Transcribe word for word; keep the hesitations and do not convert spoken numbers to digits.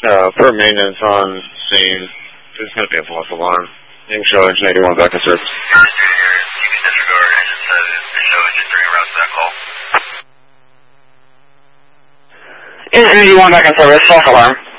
Uh, for maintenance on scene, there's going to be a false alarm. You can show engine eighty-one back in service. You can disregard engine seven and show engine three routes to that call. Engine eighty-one back in service, false alarm.